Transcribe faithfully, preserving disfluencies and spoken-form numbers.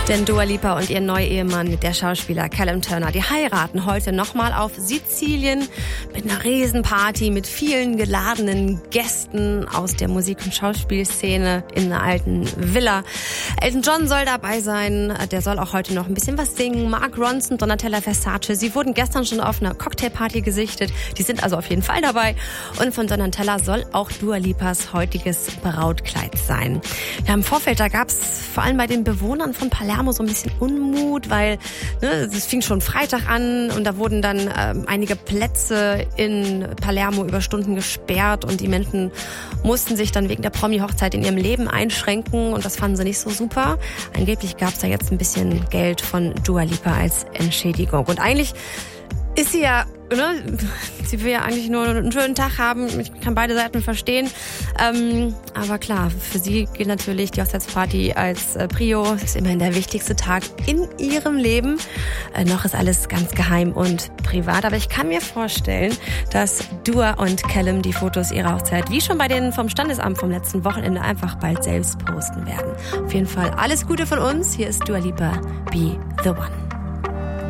Denn Dua Lipa und ihr Neuehemann, der Schauspieler Callum Turner, die heiraten heute nochmal auf Sizilien mit einer Riesenparty mit vielen geladenen Gästen aus der Musik- und Schauspielszene in einer alten Villa. Elton John soll dabei sein, der soll auch heute noch ein bisschen was singen. Mark Ronson, Donatella Versace, sie wurden gestern schon auf einer Cocktailparty gesichtet. Die sind also auf jeden Fall dabei. Und von Donatella soll auch Dua Lipas heutiges Brautkleid sein. Ja, im Vorfeld, da gab es vor allem bei den Bewohnern von Palermo so ein bisschen Unmut, weil ne, es fing schon Freitag an und da wurden dann ähm, einige Plätze in Palermo über Stunden gesperrt und die Menschen mussten sich dann wegen der Promi-Hochzeit in ihrem Leben einschränken und das fanden sie nicht so super. Angeblich gab es da jetzt ein bisschen Geld von Dua Lipa als Entschädigung. Und eigentlich ist sie ja, ne, sie will ja eigentlich nur einen schönen Tag haben. Ich kann beide Seiten verstehen. Ähm, aber klar, für sie gilt natürlich die Hochzeitsparty als äh, Prio. Das ist immerhin der wichtigste Tag in ihrem Leben. Äh, noch ist alles ganz geheim und privat. Aber ich kann mir vorstellen, dass Dua und Callum die Fotos ihrer Hochzeit, wie schon bei denen vom Standesamt vom letzten Wochenende, einfach bald selbst posten werden. Auf jeden Fall alles Gute von uns. Hier ist Dua Lipa, Be The One.